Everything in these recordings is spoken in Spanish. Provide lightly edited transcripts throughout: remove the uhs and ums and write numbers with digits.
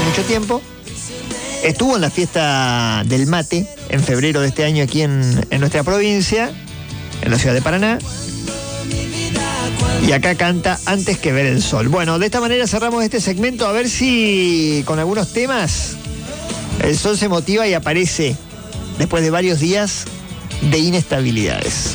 mucho tiempo. Estuvo en la fiesta del mate en febrero de este año aquí en nuestra provincia, en la ciudad de Paraná. Y acá canta Antes que ver el sol. Bueno, de esta manera cerramos este segmento, a ver si con algunos temas el sol se motiva y aparece después de varios días de inestabilidades.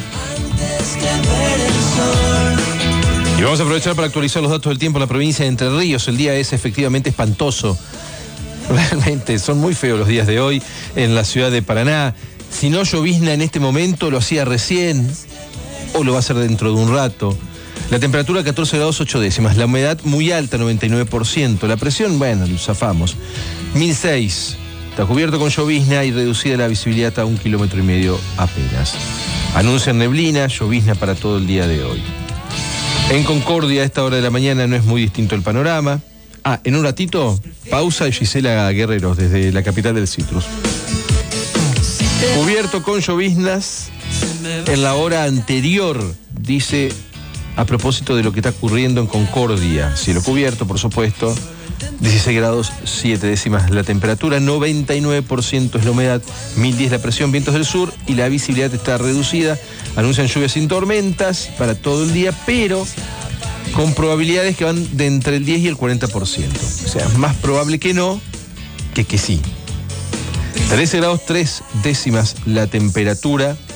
Y vamos a aprovechar para actualizar los datos del tiempo en la provincia de Entre Ríos. El día es efectivamente espantoso. Realmente son muy feos los días de hoy en la ciudad de Paraná. Si no llovizna en este momento, lo hacía recién o lo va a hacer dentro de un rato. La temperatura 14 grados 8 décimas, la humedad muy alta, 99%. La presión, bueno, lo zafamos. 1006, está cubierto con llovizna y reducida la visibilidad a 1,5 kilómetros apenas. Anuncian neblina, llovizna para todo el día de hoy. En Concordia, a esta hora de la mañana no es muy distinto el panorama. En un ratito, pausa y Gisela Guerreros desde la capital del citrus. Cubierto con lloviznas en la hora anterior, dice, a propósito de lo que está ocurriendo en Concordia. Cielo cubierto, por supuesto, 16 grados 7 décimas la temperatura, 99% es la humedad, 1010 la presión, vientos del sur y la visibilidad está reducida. Anuncian lluvias sin tormentas para todo el día, pero con probabilidades que van de entre el 10 y el 40%. O sea, más probable que no, que sí. 13 grados 3 décimas la temperatura.